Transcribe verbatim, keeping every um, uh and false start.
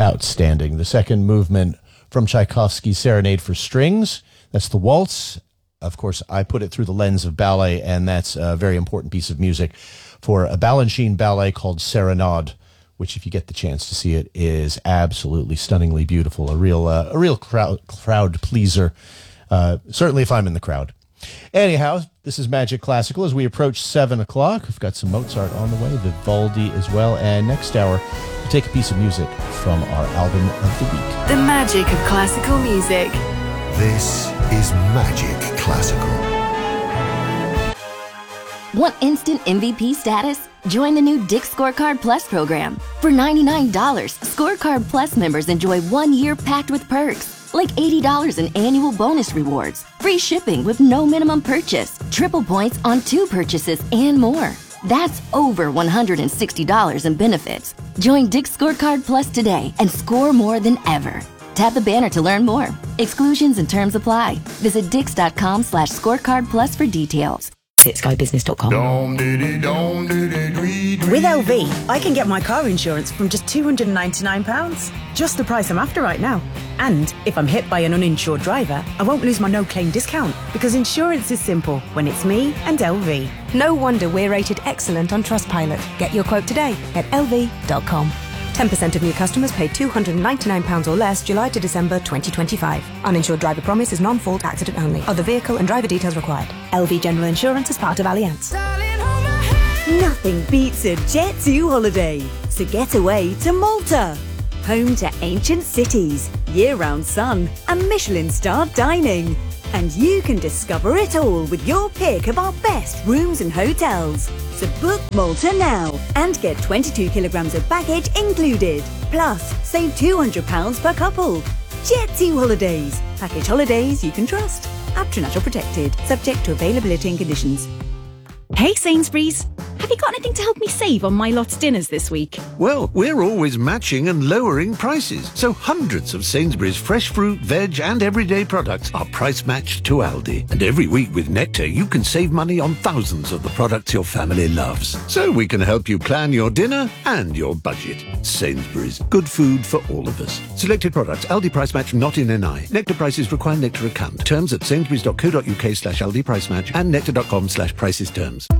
Outstanding. The second movement from Tchaikovsky's Serenade for Strings. That's the waltz. Of course, I put it through the lens of ballet, and that's a very important piece of music for a Balanchine ballet called Serenade, which, if you get the chance to see it, is absolutely stunningly beautiful. A real, uh, a real crowd crowd pleaser. Uh, certainly, if I'm in the crowd. Anyhow, this is Magic Classical as we approach seven o'clock. We've got some Mozart on the way, Vivaldi as well, and next hour we'll take a piece of music from our album of the week. The magic of classical music. This is Magic Classical. Want instant M V P status? Join the new Dick's Scorecard Plus program. For ninety-nine dollars, Scorecard Plus members enjoy one year packed with perks, like eighty dollars in annual bonus rewards, free shipping with no minimum purchase, triple points on two purchases, and more. That's over one hundred sixty dollars in benefits. Join Dick's Scorecard Plus today and score more than ever. Tap the banner to learn more. Exclusions and terms apply. Visit dix.com slash scorecard plus for details. Visit sky business dot com. With L V, I can get my car insurance from just two hundred ninety-nine pounds. Just the price I'm after right now. And if I'm hit by an uninsured driver, I won't lose my no-claim discount, because insurance is simple when it's me and L V. No wonder we're rated excellent on Trustpilot. Get your quote today at L V dot com. ten percent of new customers pay two hundred ninety-nine pounds or less July to December twenty twenty-five. Uninsured driver promise is non-fault accident only. Other vehicle and driver details required. L V General Insurance is part of Allianz. Nothing beats a Jet two holiday. So get away to Malta. Home to ancient cities, year-round sun, and Michelin-starred dining. And you can discover it all with your pick of our best rooms and hotels. So book Malta now and get twenty-two kilograms of baggage included. Plus, save two hundred pounds per couple. Jet two Holidays. Package holidays you can trust. Aptronatural protected. Subject to availability and conditions. Hey Sainsbury's, have you got anything to help me save on my lot's dinners this week? Well, we're always matching and lowering prices, so hundreds of Sainsbury's fresh fruit, veg and everyday products are price matched to Aldi. And every week with Nectar, you can save money on thousands of the products your family loves. So we can help you plan your dinner and your budget. Sainsbury's, good food for all of us. Selected products, Aldi price match not in N I. Nectar prices require Nectar account. Terms at sainsburys.co.uk slash Aldi price match and nectar.com slash prices terms.